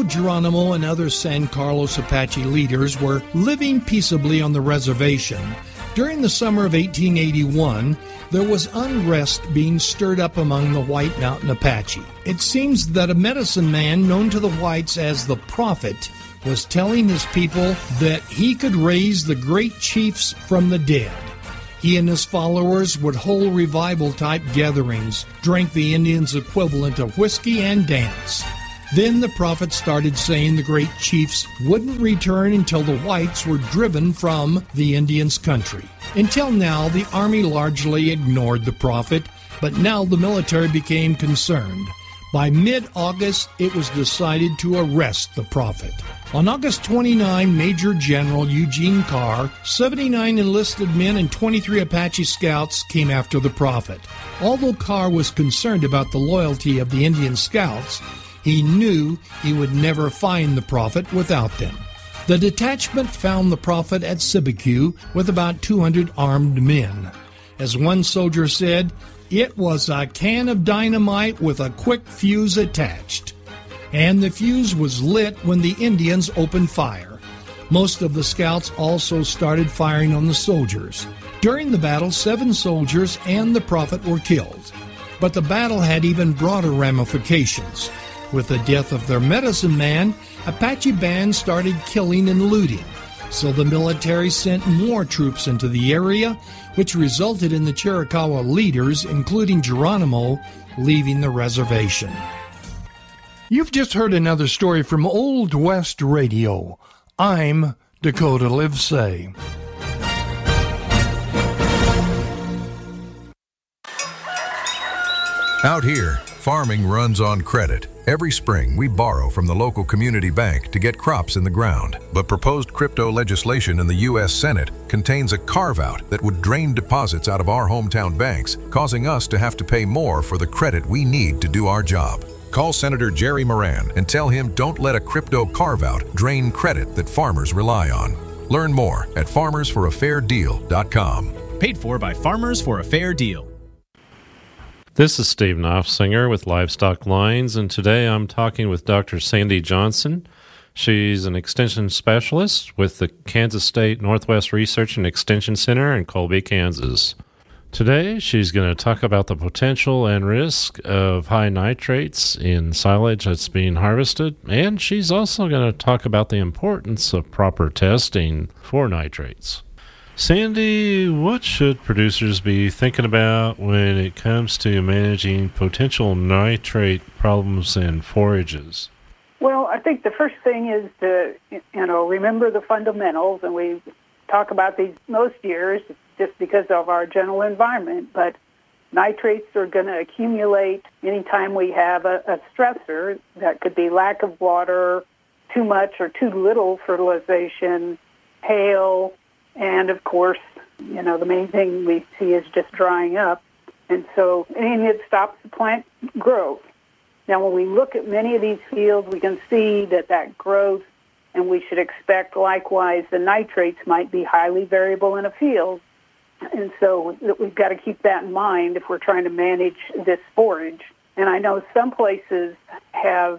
Although Geronimo and other San Carlos Apache leaders were living peaceably on the reservation, during the summer of 1881, there was unrest being stirred up among the White Mountain Apache. It seems that a medicine man known to the whites as the Prophet was telling his people that he could raise the great chiefs from the dead. He and his followers would hold revival-type gatherings, drink the Indians' equivalent of whiskey, and dance. Then the prophet started saying the great chiefs wouldn't return until the whites were driven from the Indians' country. Until now, the army largely ignored the prophet, but now the military became concerned. By mid-August, it was decided to arrest the prophet. On August 29, Major General Eugene Carr, 79 enlisted men and 23 Apache scouts came after the prophet. Although Carr was concerned about the loyalty of the Indian scouts, he knew he would never find the prophet without them. The detachment found the prophet at Sibique with about 200 armed men. As one soldier said, it was a can of dynamite with a quick fuse attached. And the fuse was lit when the Indians opened fire. Most of the scouts also started firing on the soldiers. During the battle, 7 soldiers and the prophet were killed. But the battle had even broader ramifications. With the death of their medicine man, Apache bands started killing and looting. So the military sent more troops into the area, which resulted in the Chiricahua leaders, including Geronimo, leaving the reservation. You've just heard another story from Old West Radio. I'm Dakota Livesay. Out here, farming runs on credit. Every spring, we borrow from the local community bank to get crops in the ground. But proposed crypto legislation in the U.S. Senate contains a carve-out that would drain deposits out of our hometown banks, causing us to have to pay more for the credit we need to do our job. Call Senator Jerry Moran and tell him don't let a crypto carve-out drain credit that farmers rely on. Learn more at farmersforafairdeal.com. Paid for by Farmers for a Fair Deal. This is Steve Knopfsinger with Livestock Lines, and today I'm talking with Dr. Sandy Johnson. She's an extension specialist with the Kansas State Northwest Research and Extension Center in Colby, Kansas. Today, she's going to talk about the potential and risk of high nitrates in silage that's being harvested, and she's also going to talk about the importance of proper testing for nitrates. Sandy, what should producers be thinking about when it comes to managing potential nitrate problems in forages? Well, I think the first thing is to, remember the fundamentals, and we talk about these most years just because of our general environment, but nitrates are going to accumulate anytime we have a stressor. That could be lack of water, too much or too little fertilization, hail, and, of course, the main thing we see is just drying up. And it stops the plant growth. Now, when we look at many of these fields, we can see that growth, and we should expect, likewise, the nitrates might be highly variable in a field. And so we've got to keep that in mind if we're trying to manage this forage. And I know some places have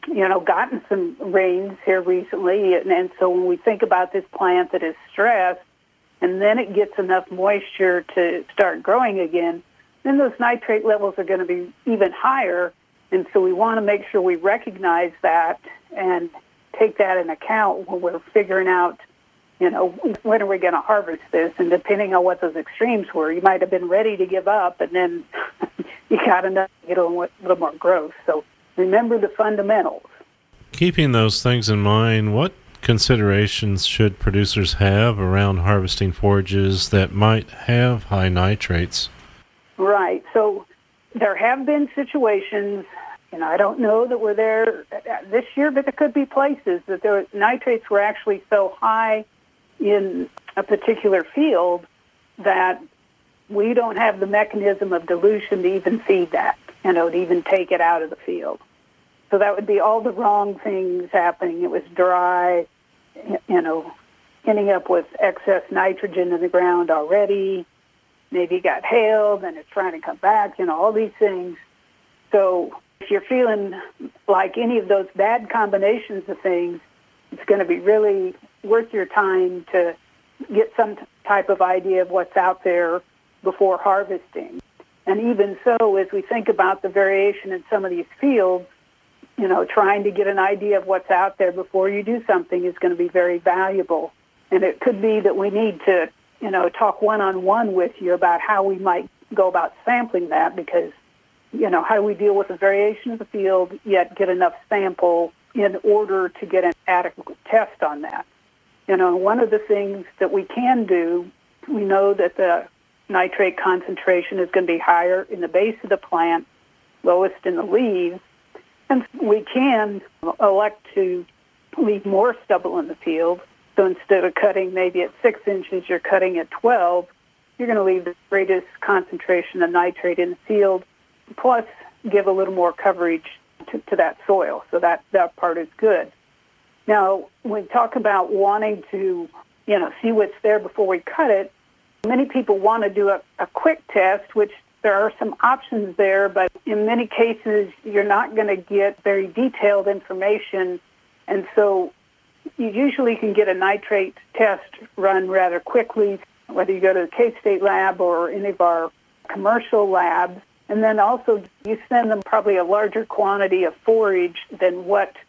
gotten some rains here recently, and so when we think about this plant that is stressed, and then it gets enough moisture to start growing again, then those nitrate levels are going to be even higher, and so we want to make sure we recognize that and take that in account when we're figuring out, when are we going to harvest this, and depending on what those extremes were, you might have been ready to give up, and then you got enough to get a little more growth. So remember the fundamentals. Keeping those things in mind, what considerations should producers have around harvesting forages that might have high nitrates? Right. So there have been situations, I don't know that we're there this year, but there could be places that the nitrates were actually so high in a particular field that we don't have the mechanism of dilution to even feed that, to even take it out of the field. So that would be all the wrong things happening. It was dry, ending up with excess nitrogen in the ground already. Maybe it got hail, then it's trying to come back, all these things. So If you're feeling like any of those bad combinations of things, it's going to be really worth your time to get some type of idea of what's out there before harvesting. And even so, as we think about the variation in some of these fields, trying to get an idea of what's out there before you do something is going to be very valuable. And it could be that we need to, talk one-on-one with you about how we might go about sampling that, because, how do we deal with the variation of the field, yet get enough sample in order to get an adequate test on that. One of the things that we can do, we know that the nitrate concentration is going to be higher in the base of the plant, lowest in the leaves, and we can elect to leave more stubble in the field. So instead of cutting maybe at 6 inches, you're cutting at 12. You're going to leave the greatest concentration of nitrate in the field, plus give a little more coverage to that soil. So that part is good. Now, when we talk about wanting to, see what's there before we cut it, many people want to do a quick test, which there are some options there, but in many cases, you're not going to get very detailed information. And so you usually can get a nitrate test run rather quickly, whether you go to the K-State lab or any of our commercial labs. And then also you send them probably a larger quantity of forage than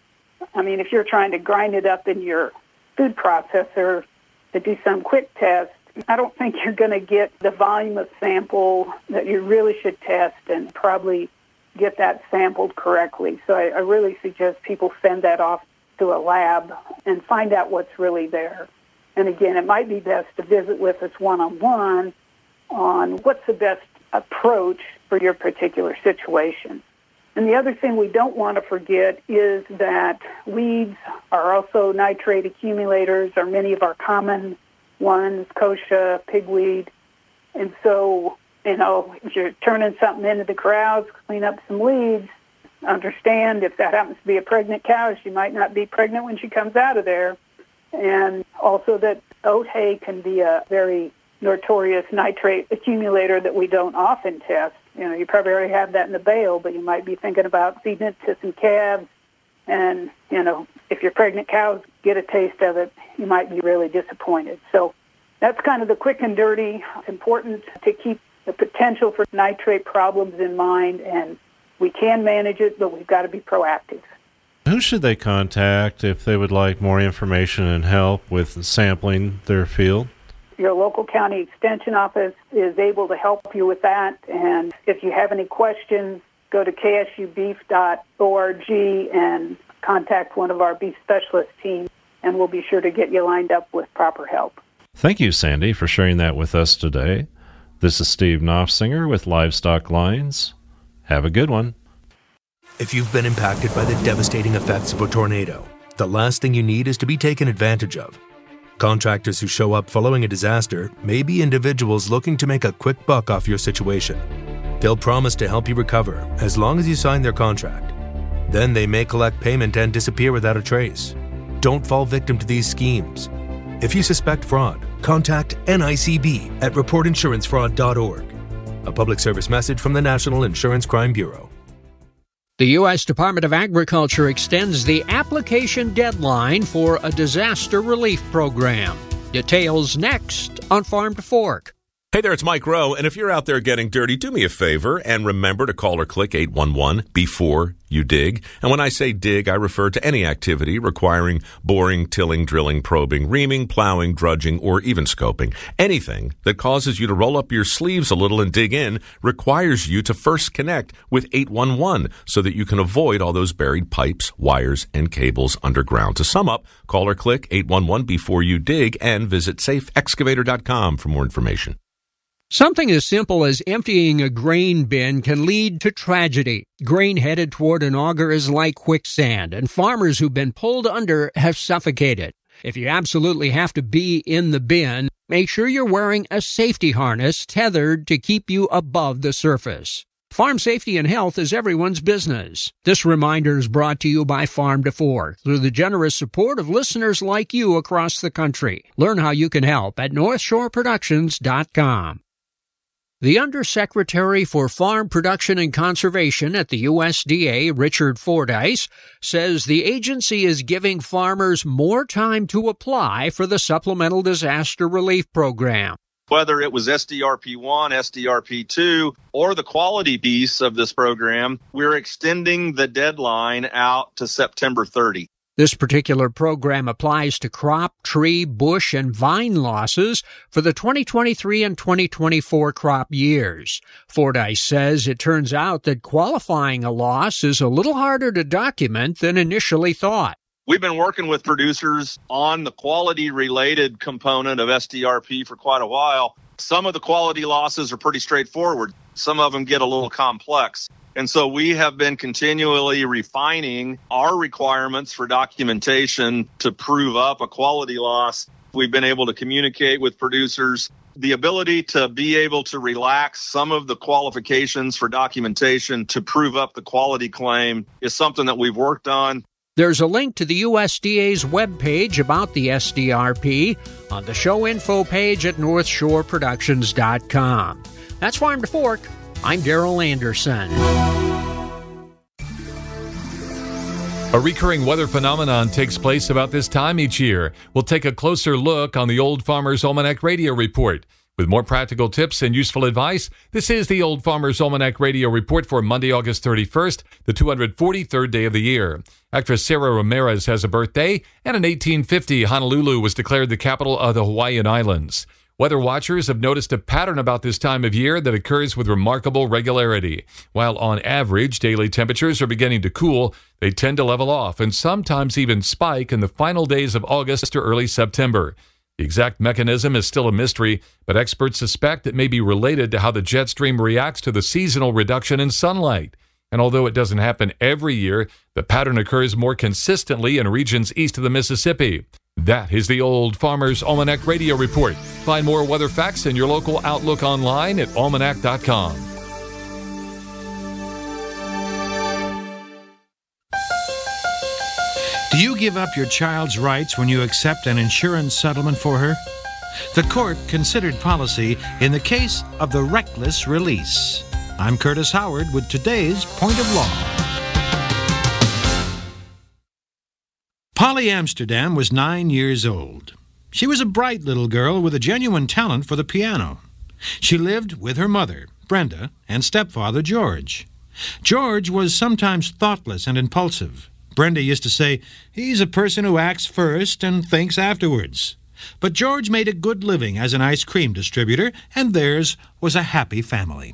if you're trying to grind it up in your food processor to do some quick test, I don't think you're going to get the volume of sample that you really should test and probably get that sampled correctly. So I really suggest people send that off to a lab and find out what's really there. And again, it might be best to visit with us one-on-one on what's the best approach for your particular situation. And the other thing we don't want to forget is that weeds are also nitrate accumulators, or many of our common ones, kochia, pigweed. And so, if you're turning something into the corrals, clean up some weeds. Understand if that happens to be a pregnant cow, she might not be pregnant when she comes out of there. And also that oat hay can be a very notorious nitrate accumulator that we don't often test. You probably already have that in the bale, but you might be thinking about feeding it to some calves. And, if your pregnant cows get a taste of it, you might be really disappointed. So that's kind of the quick and dirty. It's important to keep the potential for nitrate problems in mind, and we can manage it, but we've got to be proactive. Who should they contact if they would like more information and help with sampling their field? Your local county extension office is able to help you with that. And if you have any questions, go to ksubeef.org and contact one of our beef specialist team, and we'll be sure to get you lined up with proper help. Thank you, Sandy, for sharing that with us today. This is Steve Knopfsinger with Livestock Lines. Have a good one. If you've been impacted by the devastating effects of a tornado, the last thing you need is to be taken advantage of. Contractors who show up following a disaster may be individuals looking to make a quick buck off your situation. They'll promise to help you recover as long as you sign their contract. Then they may collect payment and disappear without a trace. Don't fall victim to these schemes. If you suspect fraud, contact NICB at reportinsurancefraud.org. A public service message from the National Insurance Crime Bureau. The U.S. Department of Agriculture extends the application deadline for a disaster relief program. Details next on Farm to Fork. Hey there, it's Mike Rowe, and if you're out there getting dirty, do me a favor and remember to call or click 811 before you dig. And when I say dig, I refer to any activity requiring boring, tilling, drilling, probing, reaming, plowing, drudging, or even scoping. Anything that causes you to roll up your sleeves a little and dig in requires you to first connect with 811 so that you can avoid all those buried pipes, wires, and cables underground. To sum up, call or click 811 before you dig and visit safeexcavator.com for more information. Something as simple as emptying a grain bin can lead to tragedy. Grain headed toward an auger is like quicksand, and farmers who've been pulled under have suffocated. If you absolutely have to be in the bin, make sure you're wearing a safety harness tethered to keep you above the surface. Farm safety and health is everyone's business. This reminder is brought to you by Farm to Fork through the generous support of listeners like you across the country. Learn how you can help at NorthshoreProductions.com. The Undersecretary for Farm Production and Conservation at the USDA, Richard Fordyce, says the agency is giving farmers more time to apply for the Supplemental Disaster Relief Program. Whether it was SDRP1, SDRP2, or the quality piece of this program, we're extending the deadline out to September 30. This particular program applies to crop, tree, bush, and vine losses for the 2023 and 2024 crop years. Fordyce says it turns out that qualifying a loss is a little harder to document than initially thought. We've been working with producers on the quality-related component of SDRP for quite a while. Some of the quality losses are pretty straightforward. Some of them get a little complex. And so we have been continually refining our requirements for documentation to prove up a quality loss. We've been able to communicate with producers. The ability to be able to relax some of the qualifications for documentation to prove up the quality claim is something that we've worked on. There's a link to the USDA's webpage about the SDRP on the show info page at NorthshoreProductions.com. That's Farm to Fork. I'm Darrell Anderson. A recurring weather phenomenon takes place about this time each year. We'll take a closer look on the Old Farmer's Almanac Radio Report. With more practical tips and useful advice, this is the Old Farmer's Almanac Radio Report for Monday, August 31st, the 243rd day of the year. Actress Sarah Ramirez has a birthday, and in 1850, Honolulu was declared the capital of the Hawaiian Islands. Weather watchers have noticed a pattern about this time of year that occurs with remarkable regularity. While on average, daily temperatures are beginning to cool, they tend to level off and sometimes even spike in the final days of August or early September. The exact mechanism is still a mystery, but experts suspect it may be related to how the jet stream reacts to the seasonal reduction in sunlight. And although it doesn't happen every year, the pattern occurs more consistently in regions east of the Mississippi. That is the Old Farmer's Almanac Radio Report. Find more weather facts in your local Outlook online at almanac.com. Do you give up your child's rights when you accept an insurance settlement for her? The court considered policy in the case of the reckless release. I'm Curtis Howard with today's Point of Law. Polly Amsterdam was 9 years old. She was a bright little girl with a genuine talent for the piano. She lived with her mother, Brenda, and stepfather, George. George was sometimes thoughtless and impulsive. Brenda used to say, "He's a person who acts first and thinks afterwards." But George made a good living as an ice cream distributor, and theirs was a happy family.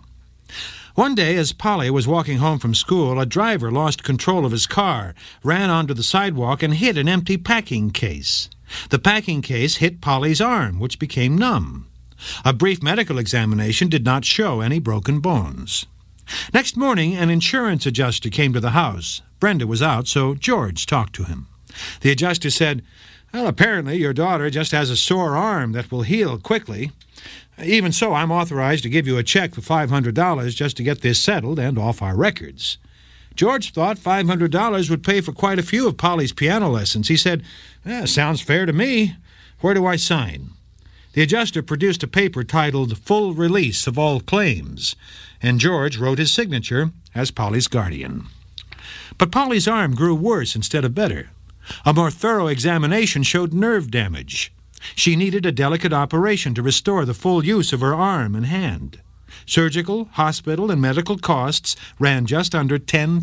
One day, as Polly was walking home from school, a driver lost control of his car, ran onto the sidewalk, and hit an empty packing case. The packing case hit Polly's arm, which became numb. A brief medical examination did not show any broken bones. Next morning, an insurance adjuster came to the house. Brenda was out, so George talked to him. The adjuster said, "Well, apparently your daughter just has a sore arm that will heal quickly. Even so, I'm authorized to give you a check for $500 just to get this settled and off our records." George thought $500 would pay for quite a few of Polly's piano lessons. He said, "Sounds fair to me. Where do I sign?" The adjuster produced a paper titled "Full Release of All Claims," and George wrote his signature as Polly's guardian. But Polly's arm grew worse instead of better. A more thorough examination showed nerve damage. She needed a delicate operation to restore the full use of her arm and hand. Surgical, hospital, and medical costs ran just under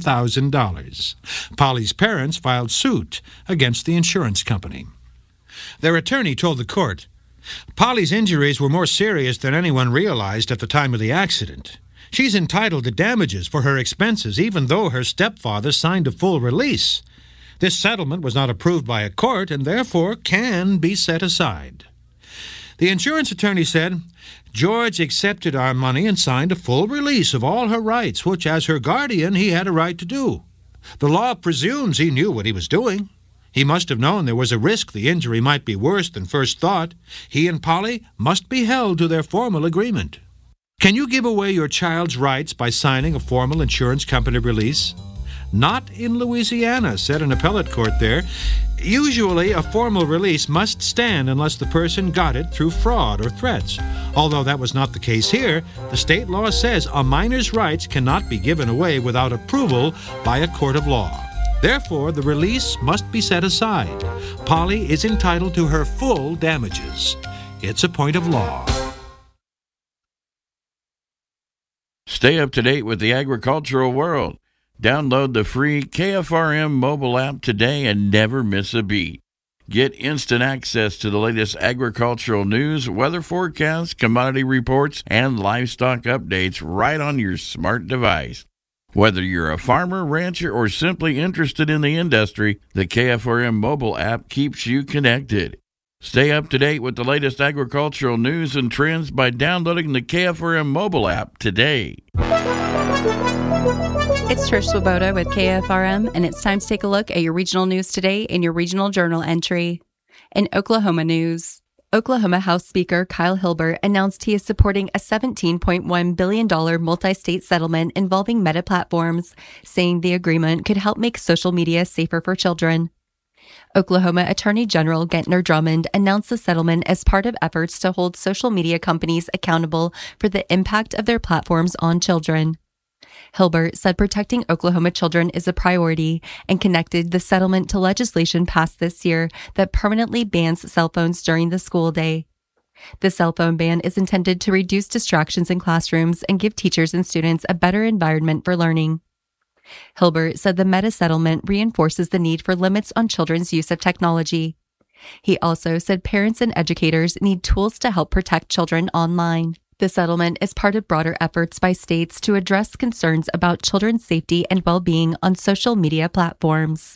$10,000. Polly's parents filed suit against the insurance company. Their attorney told the court, "Polly's injuries were more serious than anyone realized at the time of the accident. She's entitled to damages for her expenses, even though her stepfather signed a full release. This settlement was not approved by a court and therefore can be set aside." The insurance attorney said, "George accepted our money and signed a full release of all her rights, which as her guardian he had a right to do. The law presumes he knew what he was doing. He must have known there was a risk the injury might be worse than first thought. He and Polly must be held to their formal agreement." Can you give away your child's rights by signing a formal insurance company release? Not in Louisiana, said an appellate court there. Usually, a formal release must stand unless the person got it through fraud or threats. Although that was not the case here, the state law says a minor's rights cannot be given away without approval by a court of law. Therefore, the release must be set aside. Polly is entitled to her full damages. It's a point of law. Stay up to date with the agricultural world. Download the free KFRM mobile app today and never miss a beat. Get instant access to the latest agricultural news, weather forecasts, commodity reports, and livestock updates right on your smart device. Whether you're a farmer, rancher, or simply interested in the industry, the KFRM mobile app keeps you connected. Stay up to date with the latest agricultural news and trends by downloading the KFRM mobile app today. It's Trish Swoboda with KFRM, and it's time to take a look at your regional news today in your regional journal entry. In Oklahoma news, Oklahoma House Speaker Kyle Hilbert announced he is supporting a $17.1 billion multi-state settlement involving Meta Platforms, saying the agreement could help make social media safer for children. Oklahoma Attorney General Gentner Drummond announced the settlement as part of efforts to hold social media companies accountable for the impact of their platforms on children. Hilbert said protecting Oklahoma children is a priority and connected the settlement to legislation passed this year that permanently bans cell phones during the school day. The cell phone ban is intended to reduce distractions in classrooms and give teachers and students a better environment for learning. Hilbert said the Meta settlement reinforces the need for limits on children's use of technology. He also said parents and educators need tools to help protect children online. The settlement is part of broader efforts by states to address concerns about children's safety and well-being on social media platforms.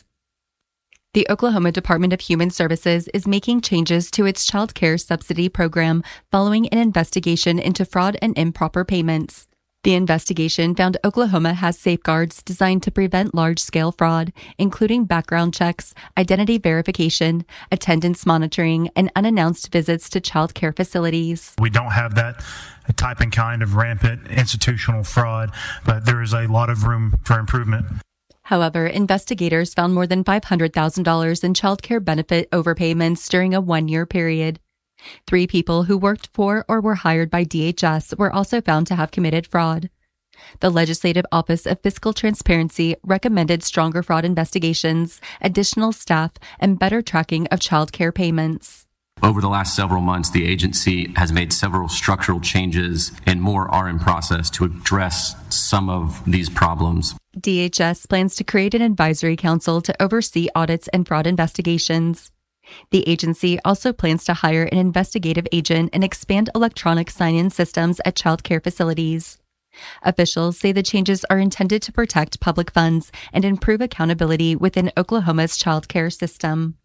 The Oklahoma Department of Human Services is making changes to its child care subsidy program following an investigation into fraud and improper payments. The investigation found Oklahoma has safeguards designed to prevent large-scale fraud, including background checks, identity verification, attendance monitoring, and unannounced visits to child care facilities. We don't have that type and kind of rampant institutional fraud, but there is a lot of room for improvement. However, investigators found more than $500,000 in child care benefit overpayments during a one-year period. 3 people who worked for or were hired by DHS were also found to have committed fraud. The Legislative Office of Fiscal Transparency recommended stronger fraud investigations, additional staff, and better tracking of child care payments. Over the last several months, the agency has made several structural changes, and more are in process to address some of these problems. DHS plans to create an advisory council to oversee audits and fraud investigations. The agency also plans to hire an investigative agent and expand electronic sign-in systems at child care facilities. Officials say the changes are intended to protect public funds and improve accountability within Oklahoma's child care system.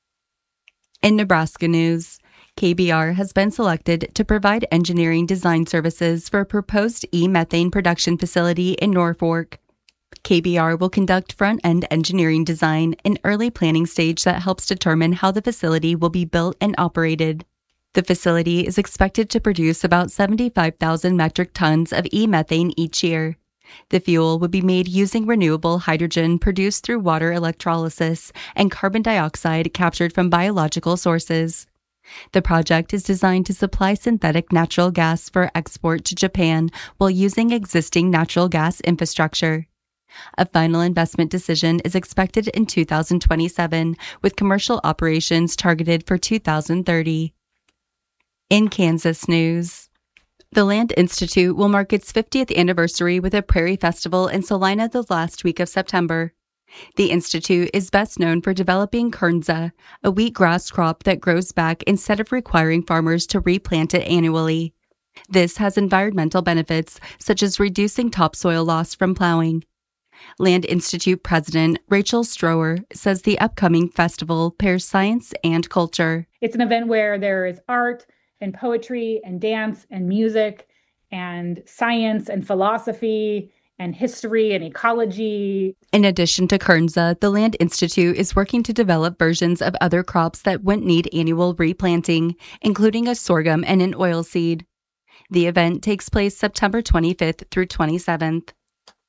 In Nebraska news, KBR has been selected to provide engineering design services for a proposed e-methane production facility in Norfolk. KBR will conduct front-end engineering design, an early planning stage that helps determine how the facility will be built and operated. The facility is expected to produce about 75,000 metric tons of e-methane each year. The fuel would be made using renewable hydrogen produced through water electrolysis and carbon dioxide captured from biological sources. The project is designed to supply synthetic natural gas for export to Japan while using existing natural gas infrastructure. A final investment decision is expected in 2027, with commercial operations targeted for 2030. In Kansas news, the Land Institute will mark its 50th anniversary with a Prairie Festival in Salina the last week of September. The Institute is best known for developing kernza, a wheatgrass crop that grows back instead of requiring farmers to replant it annually. This has environmental benefits, such as reducing topsoil loss from plowing. Land Institute President Rachel Strower says the upcoming festival pairs science and culture. It's an event where there is art and poetry and dance and music and science and philosophy and history and ecology. In addition to kernza, the Land Institute is working to develop versions of other crops that wouldn't need annual replanting, including a sorghum and an oilseed. The event takes place September 25th through 27th.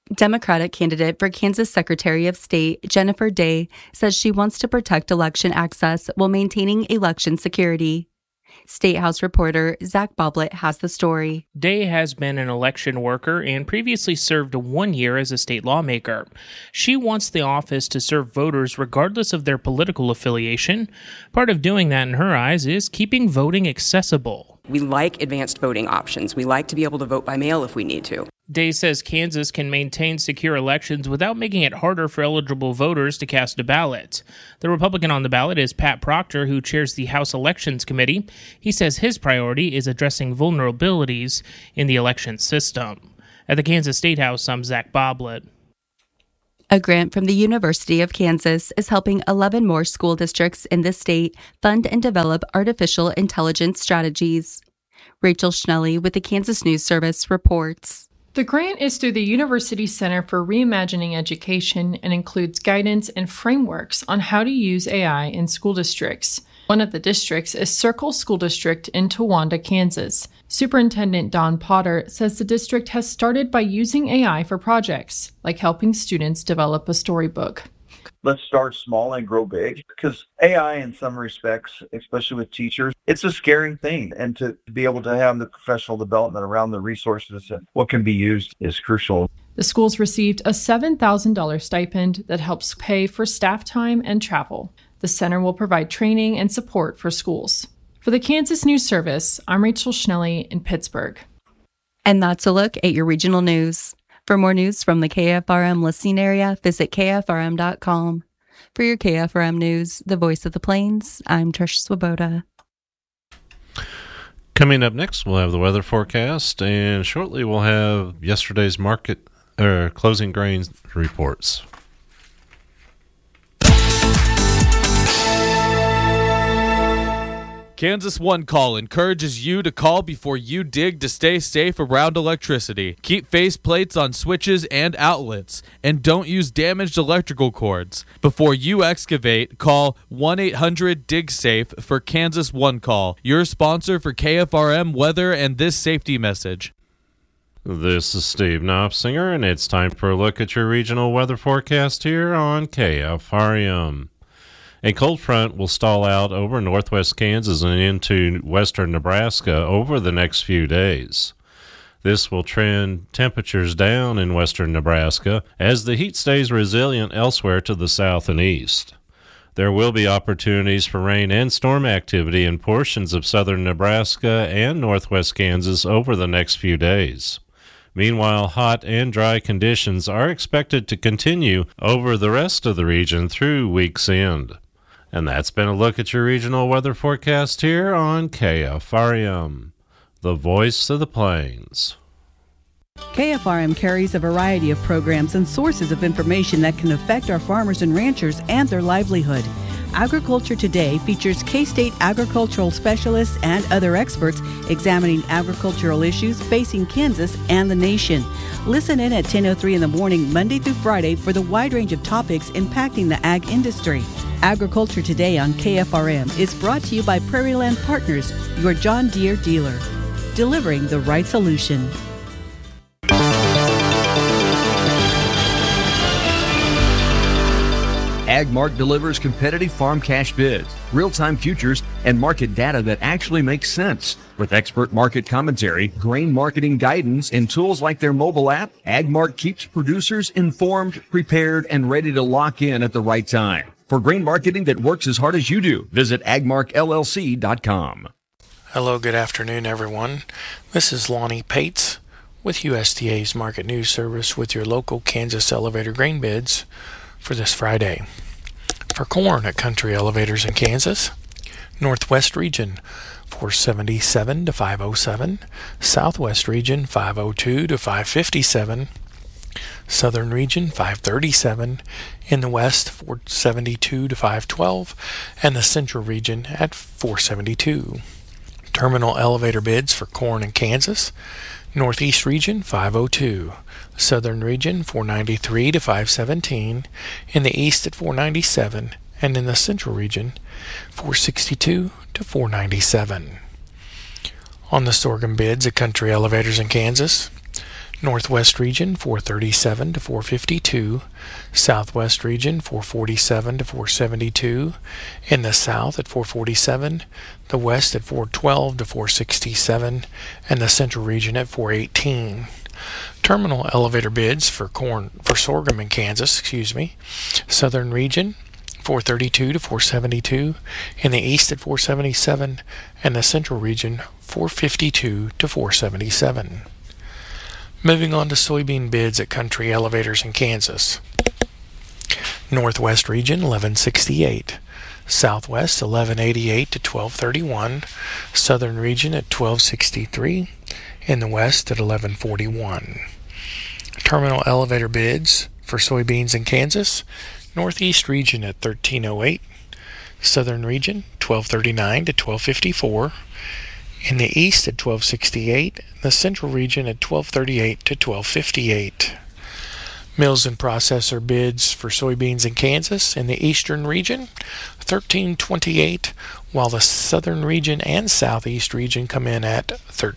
Democratic candidate for Kansas Secretary of State Jennifer Day says she wants to protect election access while maintaining election security. State House reporter Zach Boblet has the story. Day has been an election worker and previously served 1 year as a state lawmaker. She wants the office to serve voters regardless of their political affiliation. Part of doing that, in her eyes, is keeping voting accessible. We like advanced voting options. We like to be able to vote by mail if we need to. Day says Kansas can maintain secure elections without making it harder for eligible voters to cast a ballot. The Republican on the ballot is Pat Proctor, who chairs the House Elections Committee. He says his priority is addressing vulnerabilities in the election system. At the Kansas State House, I'm Zach Boblet. A grant from the University of Kansas is helping 11 more school districts in the state fund and develop artificial intelligence strategies. Rachel Schnelly with the Kansas News Service reports. The grant is through the University Center for Reimagining Education and includes guidance and frameworks on how to use AI in school districts. One of the districts is Circle School District in Towanda, Kansas. Superintendent Don Potter says the district has started by using AI for projects, like helping students develop a storybook. Let's start small and grow big, because AI in some respects, especially with teachers, it's a scary thing. And to be able to have the professional development around the resources and what can be used is crucial. The schools received a $7,000 stipend that helps pay for staff time and travel. The center will provide training and support for schools. For the Kansas News Service, I'm Rachel Schnelly in Pittsburgh. And that's a look at your regional news. For more news from the KFRM listening area, visit KFRM.com. For your KFRM news, the voice of the Plains, I'm Trish Swoboda. Coming up next, we'll have the weather forecast, and shortly we'll have yesterday's market closing grains reports. Kansas One Call encourages you to call before you dig to stay safe around electricity. Keep face plates on switches and outlets, and don't use damaged electrical cords. Before you excavate, call 1-800-DIG-SAFE for Kansas One Call, your sponsor for KFRM weather and this safety message. This is Steve Knopfsinger, and it's time for a look at your regional weather forecast here on KFRM. A cold front will stall out over northwest Kansas and into western Nebraska over the next few days. This will trend temperatures down in western Nebraska as the heat stays resilient elsewhere to the south and east. There will be opportunities for rain and storm activity in portions of southern Nebraska and northwest Kansas over the next few days. Meanwhile, hot and dry conditions are expected to continue over the rest of the region through week's end. And that's been a look at your regional weather forecast here on KFRM, the voice of the Plains. KFRM carries a variety of programs and sources of information that can affect our farmers and ranchers and their livelihood. Agriculture Today features K-State agricultural specialists and other experts examining agricultural issues facing Kansas and the nation. Listen in at 10:03 in the morning, Monday through Friday, for the wide range of topics impacting the ag industry. Agriculture Today on KFRM is brought to you by Prairie Land Partners, your John Deere dealer, delivering the right solution. AgMark delivers competitive farm cash bids, real-time futures, and market data that actually makes sense. With expert market commentary, grain marketing guidance, and tools like their mobile app, AgMark keeps producers informed, prepared, and ready to lock in at the right time. For grain marketing that works as hard as you do, visit agmarkllc.com. Hello, good afternoon, everyone. This is Lonnie Pates with USDA's Market News Service with your local Kansas elevator grain bids for this Friday. For corn at Country Elevators in Kansas, Northwest Region 477 to 507, Southwest Region 502 to 557, Southern Region 537, in the West 472 to 512, and the Central Region at 472. Terminal elevator bids for corn in Kansas, Northeast Region 502, Southern Region 493 to 517, in the East at 497, and in the Central Region 462 to 497. On the sorghum bids at Country Elevators in Kansas, Northwest region 437 to 452, Southwest region 447 to 472, in the South at 447, the West at 412 to 467, and the Central region at 418. Terminal elevator bids for sorghum in Kansas, Southern region 432 to 472, in the East at 477, and the Central region 452 to 477. Moving on to soybean bids at country elevators in Kansas. Northwest region 1168, Southwest 1188 to 1231, Southern region at 1263, in the West at 1141. Terminal elevator bids for soybeans in Kansas. Northeast region at 1308, Southern region 1239 to 1254, in the East at 1268, the Central region at 1238 to 1258. Mills and processor bids for soybeans in Kansas in the Eastern region 1328, while the Southern region and Southeast region come in at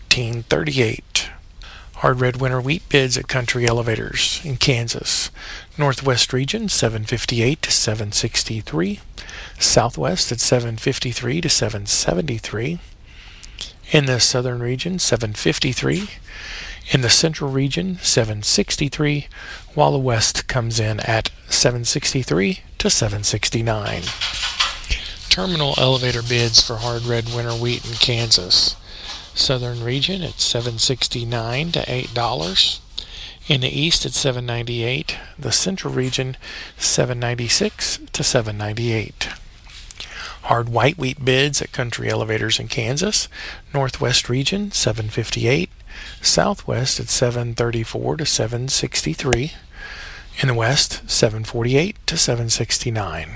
1338. Hard red winter wheat bids at country elevators in Kansas. Northwest region 758 to 763, Southwest at 753 to 773. In the Southern region, 753. In the Central region, 763, while the West comes in at 763 to 769. Terminal elevator bids for hard red winter wheat in Kansas. Southern region at $7.69 to $8. In the East at $7.98. The Central region $7.96 to $7.98. Hard white wheat bids at country elevators in Kansas. Northwest region $7.58. Southwest at $7.34 to $7.63. In the West $7.48 to $7.69.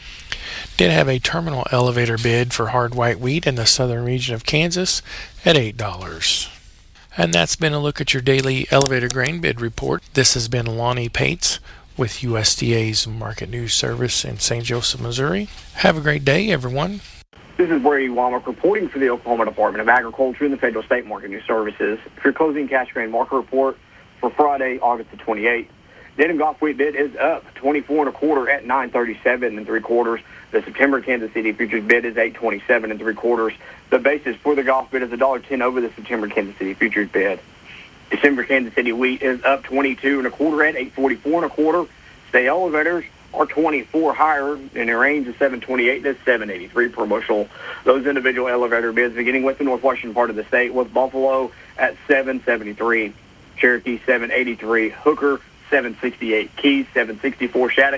Did have a terminal elevator bid for hard white wheat in the Southern region of Kansas at $8. And that's been a look at your daily elevator grain bid report. This has been Lonnie Pates with USDA's Market News Service in St. Joseph, Missouri. Have a great day, everyone. This is Brady Womack reporting for the Oklahoma Department of Agriculture and the Federal State Market News Services for your closing cash grain market report for Friday, August the 28th. Denim Golf wheat bid is up 24 1/4 at 9.37 3/4. The September Kansas City futures bid is 8.27 3/4. The basis for the golf bid is $1.10 over the September Kansas City futures bid. December Kansas City wheat is up 22 1/4 at 8.44 1/4. State elevators are 24 higher in a range of 7.28 to 7.83 per bushel. Those individual elevator bids, beginning with the northwestern part of the state, was Buffalo at 7.73, Cherokee 7.83, Hooker 7.68, Keys 7.64, Shattuck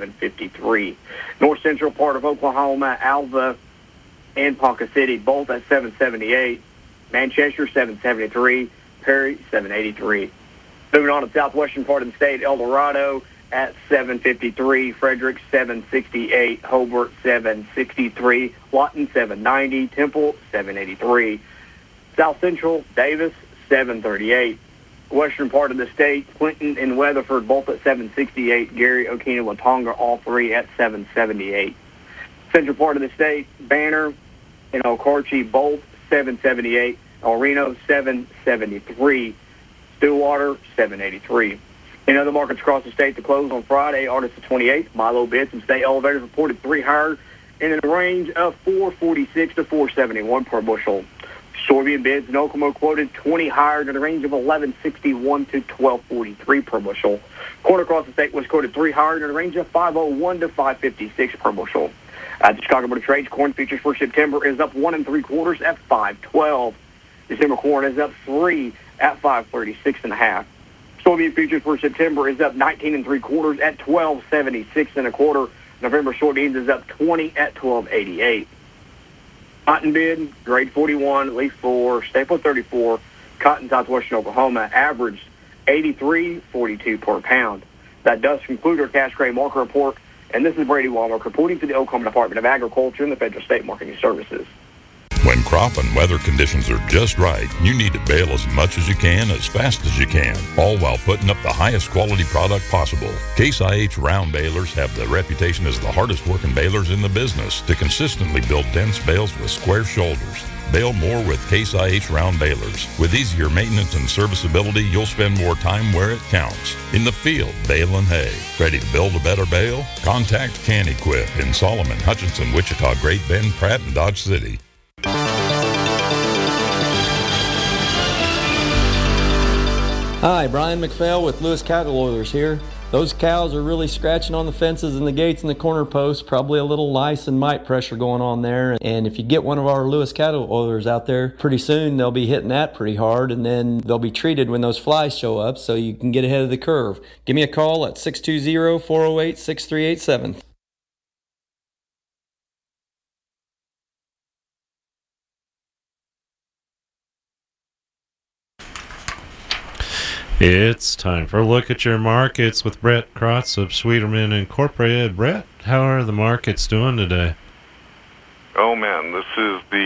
7.53. North central part of Oklahoma, Alva and Ponca City both at 7.78, Manchester 7.73, Perry 7.83. Moving on to the southwestern part of the state, El Dorado at 7.53, Frederick 7.68, Hobart 7.63, Lawton 7.90, Temple 7.83. South Central, Davis 7.38. Western part of the state, Clinton and Weatherford both at 7.68, Gary, Okina, Watonga all three at 7.78. Central part of the state, Banner and Okarche both 7.78, El Reno 7.73, Stillwater 7.83. In other markets across the state, to close on Friday, August the 28th, Milo bids and state elevators reported 3 higher in a range of 4.46 to 4.71 per bushel. Soybean bids in Oklahoma quoted 20 higher in a range of 11.61 to 12.43 per bushel. Corn across the state was quoted 3 higher in a range of 5.01 to 5.56 per bushel. At the Chicago Board of Trade, corn futures for September is up 1 3/4 at 5.12. December corn is up 3 at 5.36 1/2. Soybean futures for September is up 19 3/4 at 12.76 1/4. November soybeans is up 20 at 12.88. Cotton bid, grade 41, leaf 4, staple 34, cotton southwestern Oklahoma, averaged 83.42 per pound. That does conclude our cash grain market report, and this is Brady Womack reporting for the Oklahoma Department of Agriculture and the Federal State Market News Services. When crop and weather conditions are just right, you need to bale as much as you can, as fast as you can, all while putting up the highest quality product possible. Case IH round balers have the reputation as the hardest working balers in the business to consistently build dense bales with square shoulders. Bale more with Case IH round balers. With easier maintenance and serviceability, you'll spend more time where it counts. In the field, baling hay. Ready to build a better bale? Contact Can Equip in Solomon, Hutchinson, Wichita, Great Bend, Pratt, and Dodge City. Hi, Brian McPhail with Lewis Cattle Oilers here. Those cows are really scratching on the fences and the gates and the corner posts, probably a little lice and mite pressure going on there. And if you get one of our Lewis Cattle Oilers out there, pretty soon they'll be hitting that pretty hard, and then they'll be treated when those flies show up so you can get ahead of the curve. Give me a call at 620-408-6387. It's time for a look at your markets with Brett Krotz of Sweeterman Incorporated. Brett, how are the markets doing today? Oh man, this is the